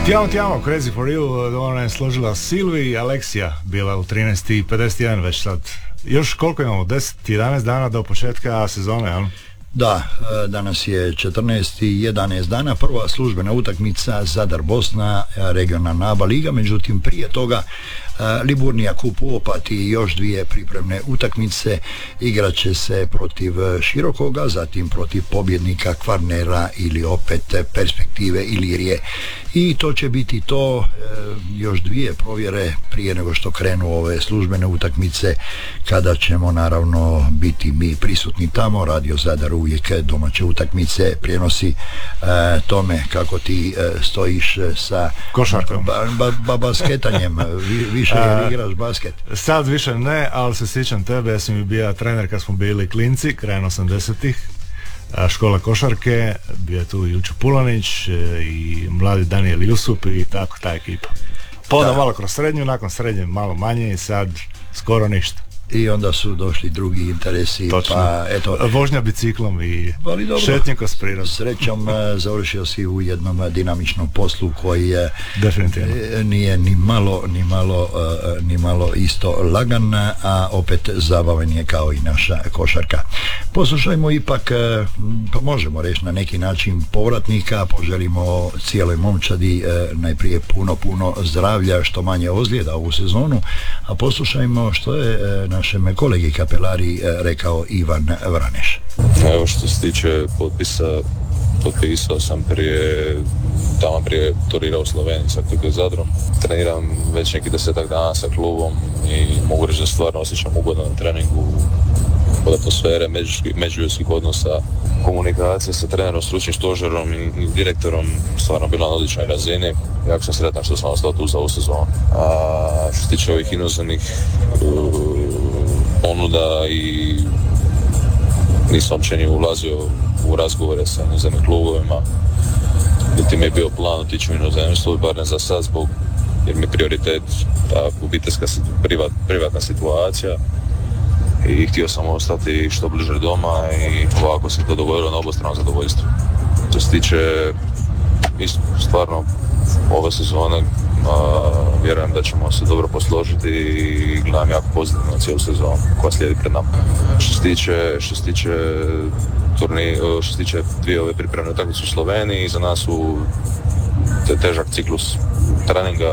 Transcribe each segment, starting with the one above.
Ti amo, Crazy for You, ona je složila Silvi i Aleksija, bila u 13:51 već sad. Još koliko imamo, 10-11 dana do početka sezone, jel? Da, danas je 14 i 11 dana, prva službena utakmica Zadar Bosna, regionalna ABA liga, međutim prije toga Liburnija kup u Opatiji i još dvije pripremne utakmice. Igrat će se protiv Širokoga, zatim protiv pobjednika Kvarnera ili opet Perspektive Ilirije. I to će biti to, još dvije provjere prije nego što krenu ove službene utakmice, kada ćemo naravno biti mi prisutni tamo. Radio Zadar uvijek domaće utakmice prenosi. Tome, kako ti stojiš sa košarkom, basketanjem, više jer igraš basket? Sad više ne, ali se sjećam tebe, ja sam mi bio trener kad smo bili klinci, krajem 80-ih, škola košarke, bio tu Ilčo Pulanić i mladi Daniel Jusup i tako ta ekipa. Pa onda malo kroz srednju, nakon srednje malo manje i sad skoro ništa. I onda su došli drugi interesi. Točno. Pa eto, vožnja biciklom i šetnje kroz prirodu. Srećom završio si u jednom dinamičnom poslu koji je definitivno nije ni malo isto lagan, a opet zabavan je kao i naša košarka. Poslušajmo ipak, pa možemo reći na neki način povratnika, poželimo cijeloj momčadi najprije puno zdravlja, što manje ozljeda ovu sezonu, a poslušajmo što je našem kolegi kapelari rekao Ivan Vraneš. Evo, što se tiče potpisao sam prije turira u Sloveniji sa KK Zadrom. Treniram već neki 10 dana sa klubom i mogu reći da stvarno osjećam ugodno na treningu, od atmosfere, međuljudskih odnosa, komunikacije sa trenerom, stručnim stožerom i direktorom stvarno bila na odličnoj razini. Jako sam sretan što sam ostao tu za ovu sezonu. A što se tiče ovih inozemnih ponuda, i nisam uopće ni ulazio u razgovore sa inozemnim klubovima, niti mi je bio plan otići u inozemstvo, bar ne za sad, jer mi je prioritet ta obiteljska privatna situacija i htio sam ostati što bliže doma i ovako se to dogodilo na obostrano zadovoljstvo. Što se tiče stvarno ove sezone, vjerujem da ćemo se dobro posložiti i gledam jako pozitivno cijelu sezonu koja slijedi pred nama. Što se tiče dvije ove pripremne utakmice u Sloveniji, za nas su težak ciklus treninga,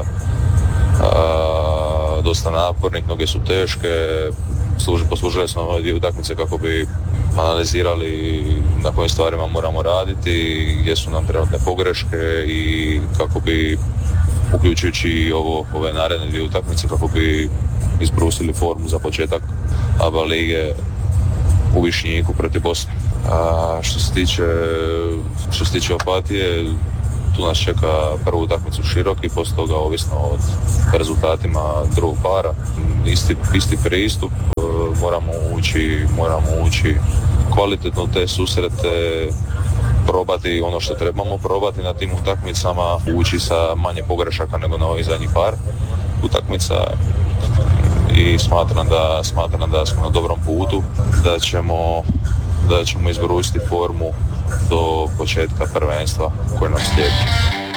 dosta napornih, noge su teške. Poslužili smo ove dvije utakmice kako bi analizirali na kojim stvarima moramo raditi, gdje su nam trenutne pogreške i kako bi, uključujući ove naredne dvije utakmice, kako bi izbrusili formu za početak ABA lige u Višnjiku protiv Bosne. Što se tiče Opatije, tu nas čeka prvu utakmicu Široki, poslije toga ovisno od rezultatima drugog para. Isti pristup, moramo ući kvalitetno u te susrete, probati ono što trebamo probati na tim utakmicama, ući sa manje pogrešaka nego na ovih zadnjih par utakmica i smatram da smo na dobrom putu, da ćemo izbrusiti formu do početka prvenstva koje nam slijedi.